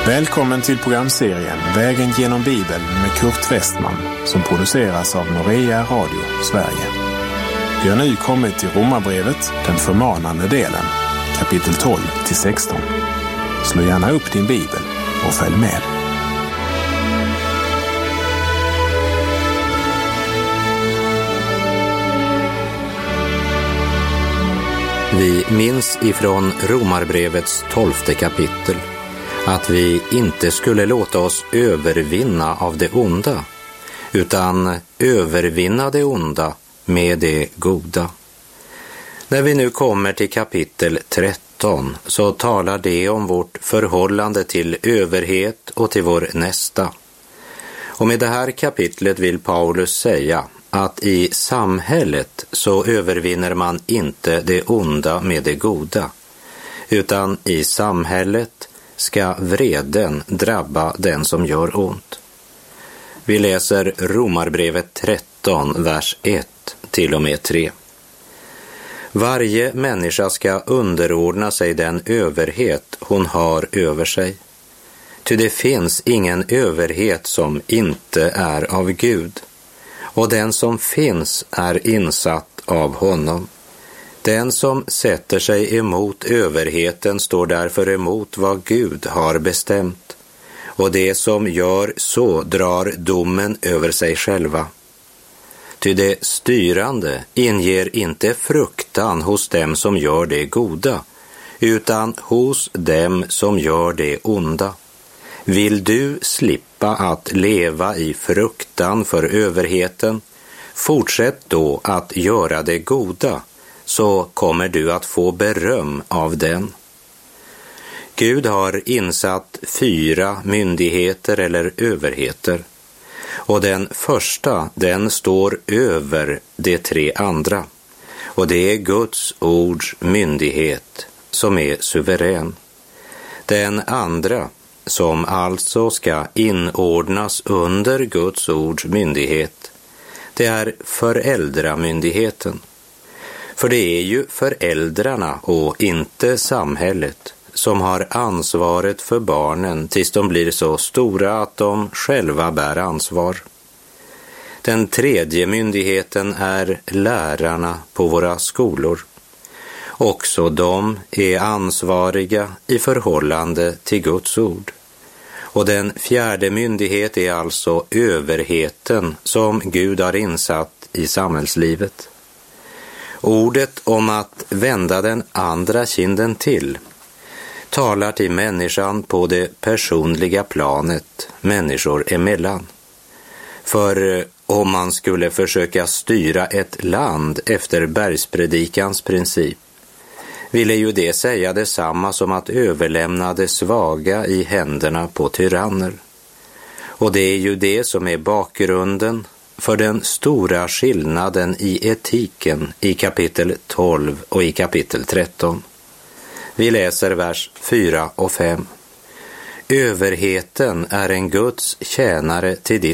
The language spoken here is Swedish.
Välkommen till programserien Vägen genom Bibeln med Kurt Westman som produceras av Norea Radio Sverige. Vi har nu kommit till Romarbrevet, den förmanande delen, kapitel 12-16. Slå gärna upp din bibel och följ med. Vi minns ifrån Romarbrevets 12:e kapitel att vi inte skulle låta oss övervinna av det onda, utan övervinna det onda med det goda. När vi nu kommer till kapitel 13 så talar det om vårt förhållande till överhet och till vår nästa. Och med det här kapitlet vill Paulus säga att i samhället så övervinner man inte det onda med det goda, utan i samhället ska vreden drabba den som gör ont. Vi läser Romarbrevet 13, vers 1 till och med 3. Varje människa ska underordna sig den överhet hon har över sig. Ty det finns ingen överhet som inte är av Gud, och den som finns är insatt av honom. Den som sätter sig emot överheten står därför emot vad Gud har bestämt, och det som gör så drar domen över sig själva. Ty det styrande inger inte fruktan hos dem som gör det goda, utan hos dem som gör det onda. Vill du slippa att leva i fruktan för överheten, fortsätt då att göra det goda, så kommer du att få beröm av den. Gud har insatt 4 myndigheter eller överheter, och den första, den står över de 3 andra, och det är Guds ords myndighet som är suverän. Den andra, som alltså ska inordnas under Guds ords myndighet, det är föräldramyndigheten. För det är ju föräldrarna och inte samhället som har ansvaret för barnen tills de blir så stora att de själva bär ansvar. Den tredje myndigheten är lärarna på våra skolor. Också de är ansvariga i förhållande till Guds ord. Och den fjärde myndighet är alltså överheten som Gud har insatt i samhällslivet. Ordet om att vända den andra kinden till talar till människan på det personliga planet människor emellan. För om man skulle försöka styra ett land efter bergspredikans princip, ville ju det säga detsamma som att överlämna det svaga i händerna på tyranner. Och det är ju det som är bakgrunden för den stora skillnaden i etiken i kapitel 12 och i kapitel 13. Vi läser vers 4 och 5. Överheten är en Guds tjänare till ditt